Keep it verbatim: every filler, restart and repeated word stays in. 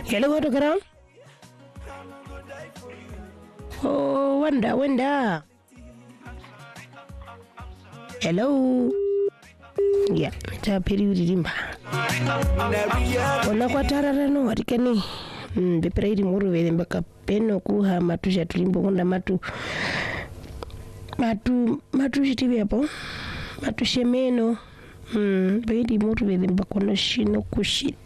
Hello, what around? Oh, wonder, wonder. Hello. Yeah, ta period limba. Ona kwa tarara no warikani. Mm, bepreidi muru vele mbaka peno kuha matusha tulimbo konda matu. Matu matu shitivi hapo. Matu shemeno. Mm, beidi muru vele mbaka no shino kushit.